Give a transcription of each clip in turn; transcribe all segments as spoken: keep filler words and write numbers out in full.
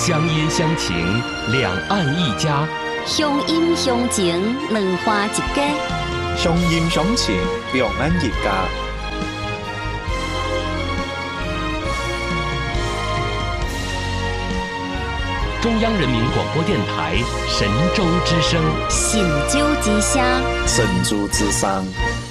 乡音乡情，两岸一家； 乡音乡情，两花一家； 乡音乡情，两岸一家。 中央人民广播电台神州之声， 神州之声， 神州之声。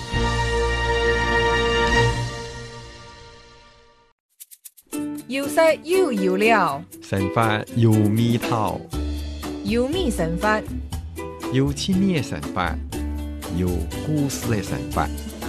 有色又有料， 神法有味道， 有味神法， 有趣味的神法，有故事的神法。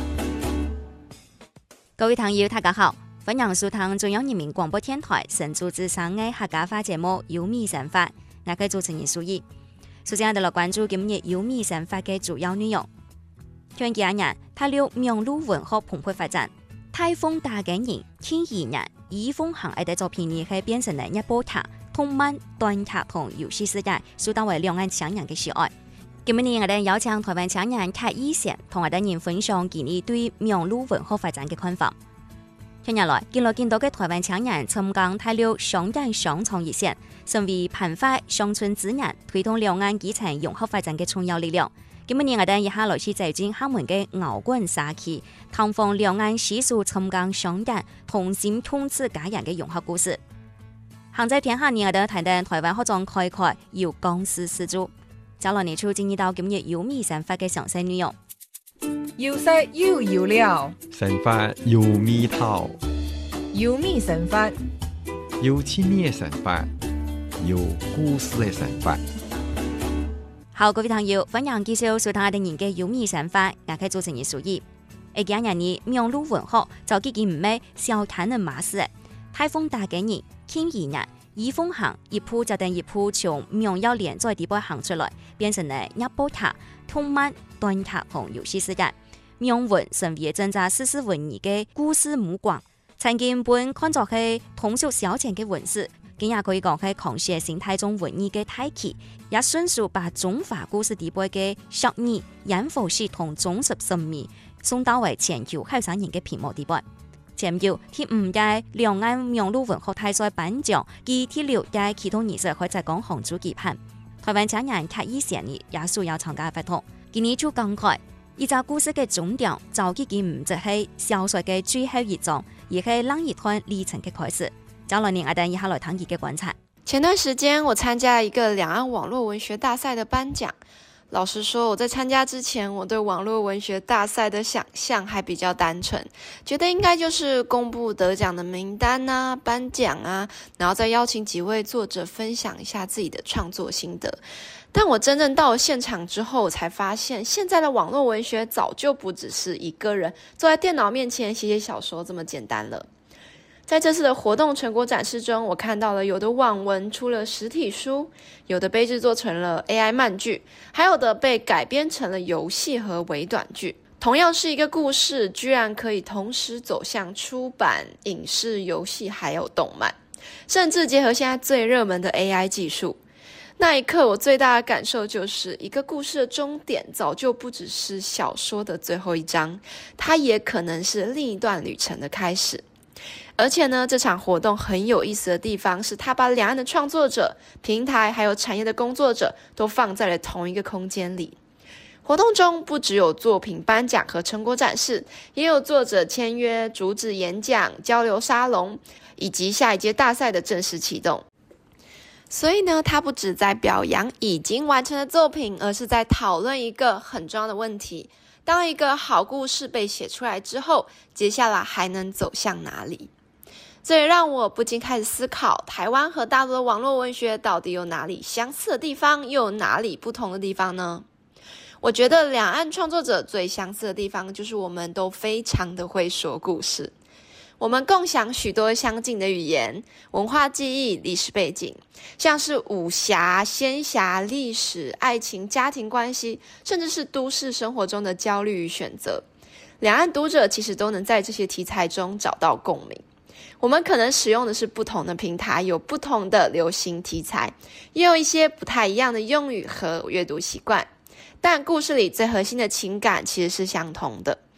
各位朋友，大家好，歡迎收聽中央人民廣播電台神州之聲嘅客家話節目《有味神法》，我係主持人蘇怡。首先，我哋來關注今日《有味神法》嘅主要內容。近幾年，大陸苗族文學蓬勃發展，颱風打嘅人、天意人、以風行嘅作品呢，係變成了一部劇、動漫、短劇同遊戲世界，受到為兩岸鄉人嘅喜愛。今日我哋邀請台灣鄉人闕以賢同我哋人分享佢哋對苗族文學發展嘅看法。近日來，見來見到嘅台灣鄉人參加大陸雙人雙創熱線，成為盤發鄉村資源，推動兩岸基層融合發展嘅重要力量。今日我哋以下來去走進廈門嘅牛郡社區，探訪兩岸少數參加雙人同心通知家人嘅融合故事。行在天下呢，我哋睇到台灣學長開開有公司施主。接落嚟就進入到今日有味神法嘅詳細內容。 有色又有料， 神法有味道， 有味神法， 有趣味的神法，有故事的神法。 好，各位朋友，歡迎繼續收聽我哋人嘅有味神法，我係主持人蘇怡。而家人呢苗族文學就幾件唔係小談的馬事，颱風打嘅人、天意人、以風行一鋪就等一鋪從苗謠連載地步行出來，變成了一部劇、動漫、短劇同遊戲世界。苗文成為增加史詩文藝嘅故事母廣，曾經本看作係通俗消遣嘅文史，今也可以講係狂寫生態中文藝嘅大旗，也迅速把中華故事地步嘅學義、演佛系同忠實神秘送到為全球後生人嘅屏幕地步。前要第五屆兩岸苗族文學大賽頒獎，及第六屆啟動儀式開在廣杭州舉辦。台灣鄉人闕以賢也需要參加活動，今年就感慨一個故事嘅終點就已經唔只係小說嘅最後一章，而係另一段歷程嘅開始。接落嚟我哋以下來談佢嘅觀察。 前段時間我參加一個兩岸網絡文學大賽的頒獎，老實說我在參加之前，我對網絡文學大賽的想象還比較單純，覺得應該就是公布得獎的名單啊、頒獎啊，然後再邀請幾位作者分享一下自己的創作心得。但我真正到了現場之後，我才發現現在的網絡文學早就不只是一個人坐在電腦面前寫寫小說這麼簡單了。在這次的活動成果展示中，我看到了有的網文出了實體書，有的被製作成了 A I 漫劇，還有的被改編成了遊戲和微短劇。同樣是一個故事，居然可以同時走向出版、影視、遊戲還有動漫，甚至結合現在最熱門的 A I 技術。那一刻我最大的感受就是一個故事的終點早就不只是小說的最後一章，它也可能是另一段旅程的開始。而且呢，這場活動很有意思的地方是它把兩岸的創作者、平台還有產業的工作者都放在了同一個空間裡。活動中不只有作品頒獎和成果展示，也有作者簽約、主旨演講、交流沙龍，以及下一屆大賽的正式啟動。所以呢，它不只在表揚已經完成的作品，而是在討論一個很重要的問題：當一個好故事被寫出來之後，接下來還能走向哪裡？這也讓我不禁開始思考，台灣和大陸的網絡文學到底有哪裡相似的地方，又有哪裡不同的地方呢？我覺得兩岸創作者最相似的地方，就是我們都非常的會說故事。我們共享許多相近的語言、文化記憶、歷史背景，像是武俠、仙俠、歷史、愛情、家庭關係，甚至是都市生活中的焦慮與選擇。兩岸讀者其實都能在這些題材中找到共鳴。我們可能使用的是不同的平台，有不同的流行題材，也有一些不太一樣的用語和閱讀習慣，但故事裡最核心的情感其實是相同的。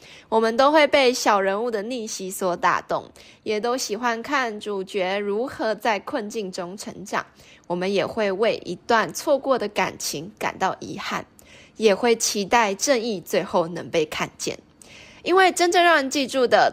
我们都会被小人物的逆袭所打动，也都喜欢看主角如何在困境中成长。我们也会为一段错过的感情感到遗憾，也会期待正义最后能被看见。因为真正让人记住的